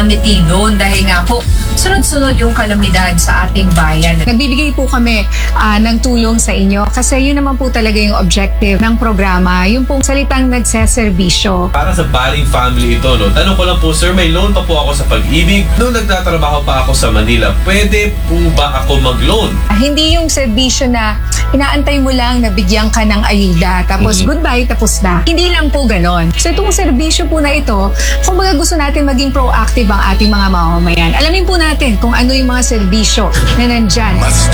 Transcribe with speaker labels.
Speaker 1: calamity loan dahil nga po sunod-sunod yung kalamidad sa ating bayan.
Speaker 2: Nagbibigay po kami ng tulong sa inyo kasi yun naman po talaga yung objective ng programa, yung pong salitang nagseserbisyo.
Speaker 3: Para sa Baling family ito, no? Tanong ko lang po, sir, may loan pa po ako sa Pag-ibig. Noong nagtatrabaho pa ako sa Manila, pwede po ba ako mag-loan?
Speaker 2: Hindi yung serbisyo na inaantay mo lang na bigyan ka ng ayuda, tapos goodbye, tapos na. Hindi lang po ganon. So itong serbisyo po na ito, kung baga gusto natin maging proactive ang ating mga mamamayan, alamin po natin kung ano yung mga serbisyo na nandyan.